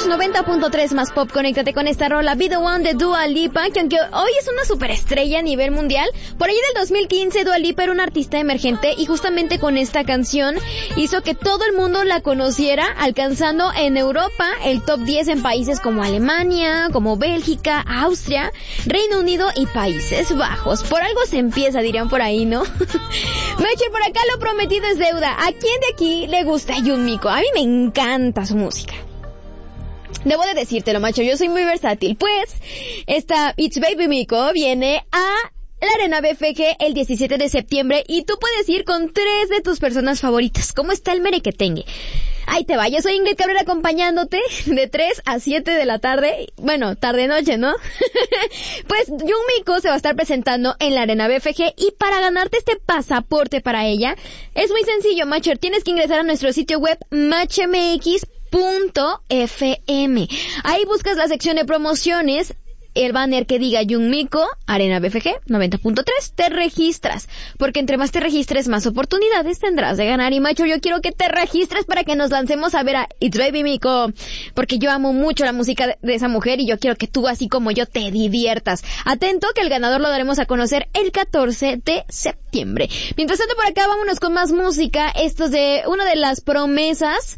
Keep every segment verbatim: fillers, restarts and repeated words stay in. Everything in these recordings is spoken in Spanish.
Rock noventa punto tres más pop. Conéctate con esta rola Be The One de Dua Lipa, que aunque hoy es una superestrella a nivel mundial, por ahí del dos mil quince Dua Lipa era una artista emergente y justamente con esta canción hizo que todo el mundo la conociera, alcanzando en Europa el top diez en países como Alemania, como Bélgica, Austria, Reino Unido y Países Bajos. Por algo se empieza, dirían por ahí, ¿no? Meche, por acá lo prometido es deuda. ¿A quién de aquí le gusta Jun Miko? A mí me encanta su música. Debo de decírtelo, macho, yo soy muy versátil. Pues, esta It's Baby Miko viene a la Arena B F G el diecisiete de septiembre y tú puedes ir con tres de tus personas favoritas. ¿Cómo está el merequetengue? Ahí te va, yo soy Ingrid Cabrera acompañándote de tres a siete de la tarde. Bueno, tarde-noche, ¿no? Pues Jun Miko se va a estar presentando en la Arena B F G y para ganarte este pasaporte para ella es muy sencillo, macho. Tienes que ingresar a nuestro sitio web match m x punto f m. Ahí buscas la sección de promociones, el banner que diga Jun Miko, Arena B F G noventa punto tres, te registras, porque entre más te registres, más oportunidades tendrás de ganar. Y macho, yo quiero que te registres para que nos lancemos a ver a It's Baby Miko, porque yo amo mucho la música de, de esa mujer y yo quiero que tú, así como yo, te diviertas. Atento, que el ganador lo daremos a conocer el catorce de septiembre. Mientras tanto, por acá vámonos con más música. Esto es de una de las promesas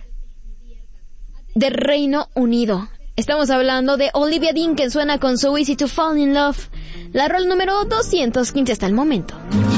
de Reino Unido. Estamos hablando de Olivia Dean, que suena con So Easy to Fall in Love, la rol número doscientos quince hasta el momento.